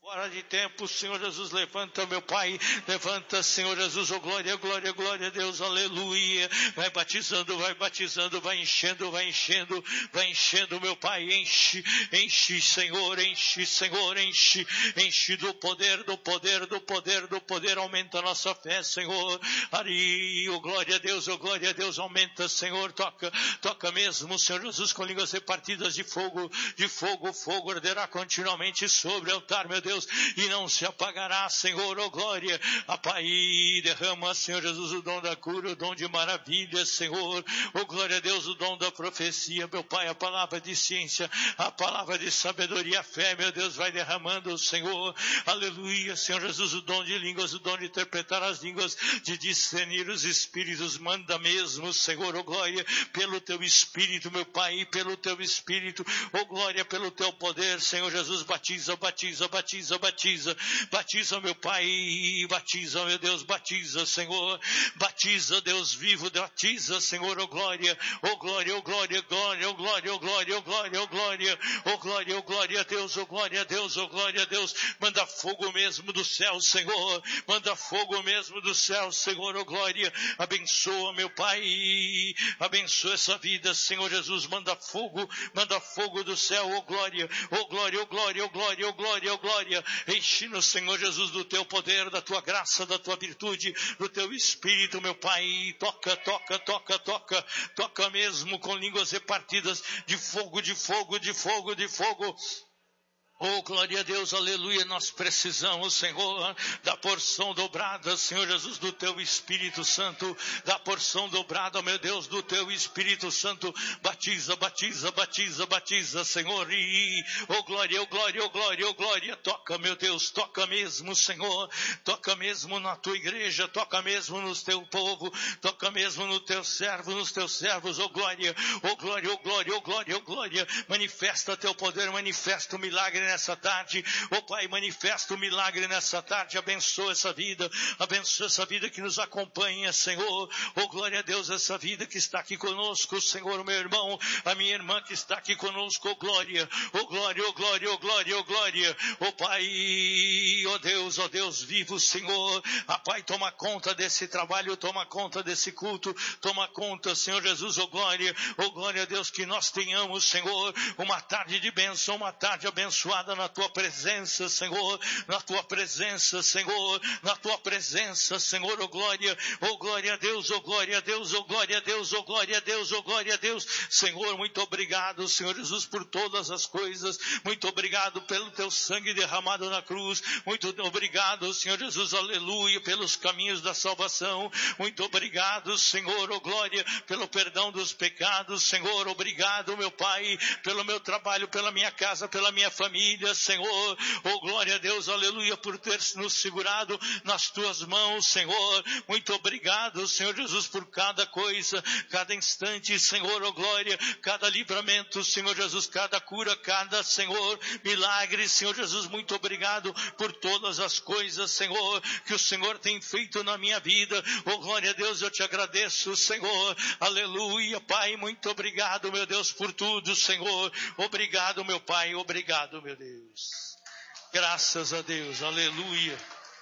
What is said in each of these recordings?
Fora de tempo, Senhor Jesus, levanta, meu Pai, levanta, Senhor Jesus, oh glória, glória, glória a Deus, aleluia. Vai batizando, vai enchendo, meu Pai, enche, enche, Senhor, enche do poder, aumenta a nossa fé, Senhor. Ari, oh glória a Deus, aumenta, Senhor, toca mesmo, Senhor Jesus, com línguas repartidas de fogo, fogo arderá continuamente sobre o altar, meu Deus, e não se apagará, Senhor, oh glória. Pai, derrama, Senhor Jesus, o dom da cura, o dom de maravilha, Senhor, oh glória a Deus, o dom da profecia, meu Pai, a palavra de ciência, a palavra de sabedoria, a fé, meu Deus, vai derramando, Senhor, aleluia, Senhor Jesus, o dom de línguas, o dom de interpretar as línguas, de discernir os espíritos, manda mesmo, Senhor, oh glória, pelo teu espírito, meu Pai, pelo teu espírito, oh glória, pelo teu poder, Senhor Jesus, batiza, meu Pai, batiza, meu Deus, batiza, Senhor, batiza, Deus vivo, batiza, Senhor, oh glória, oh glória, oh glória, glória, oh glória, oh glória, oh glória, oh glória, oh glória, oh glória a Deus, oh glória a Deus, oh glória a Deus, manda fogo mesmo do céu, Senhor, manda fogo mesmo do céu, Senhor, oh glória, abençoa, meu Pai, abençoa essa vida, Senhor Jesus, manda fogo do céu, oh glória, oh glória, oh glória, oh glória, oh glória, oh glória, enche-nos, Senhor Jesus, do teu poder, da tua graça, da tua virtude, do teu espírito, meu Pai, toca mesmo com línguas repartidas de fogo, oh, glória a Deus, aleluia, nós precisamos, Senhor, da porção dobrada, Senhor Jesus, do Teu Espírito Santo, da porção dobrada, meu Deus, do Teu Espírito Santo, batiza, Senhor, oh glória, oh glória, oh glória, oh glória, toca, meu Deus, toca mesmo, Senhor, toca mesmo na Tua igreja, toca mesmo no Teu povo, toca mesmo nos Teus servos, oh glória, oh glória, oh glória, oh glória, oh glória, manifesta Teu poder, manifesta o milagre nessa tarde, oh Pai, manifesta o milagre nessa tarde, abençoa essa vida que nos acompanha, Senhor, oh glória a Deus, essa vida que está aqui conosco, Senhor, meu irmão, a minha irmã que está aqui conosco, oh glória, oh glória, oh glória, oh glória, oh glória, oh Pai, oh Deus vivo, Senhor, Pai, toma conta desse trabalho, toma conta desse culto, toma conta, Senhor Jesus, oh glória a Deus, que nós tenhamos, Senhor, uma tarde de bênção, uma tarde abençoada na Tua presença, Senhor, na Tua presença, Senhor, na Tua presença, Senhor, oh glória a Deus, oh glória a Deus, oh glória a Deus, oh glória a Deus, oh glória a Deus, Senhor, muito obrigado, Senhor Jesus, por todas as coisas, muito obrigado pelo Teu sangue derramado na cruz, muito obrigado, Senhor Jesus, aleluia, pelos caminhos da salvação, muito obrigado, Senhor, oh glória, pelo perdão dos pecados, Senhor, obrigado, meu Pai, pelo meu trabalho, pela minha casa, pela minha família, Senhor, oh glória a Deus, aleluia, por ter nos segurado nas Tuas mãos, Senhor, muito obrigado, Senhor Jesus, por cada coisa, cada instante, Senhor, oh glória, cada livramento, Senhor Jesus, cada cura, cada, Senhor, milagre, Senhor Jesus, muito obrigado por todas as coisas, Senhor, que o Senhor tem feito na minha vida, oh glória a Deus, eu Te agradeço, Senhor, aleluia, Pai, muito obrigado, meu Deus, por tudo, Senhor, obrigado, meu Pai, obrigado, meu Deus, graças a Deus, aleluia,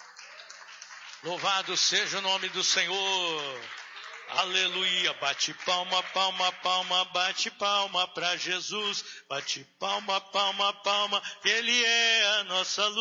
louvado seja o nome do Senhor, aleluia, bate palma, palma, palma, bate palma para Jesus, bate palma, palma, palma, Ele é a nossa luz.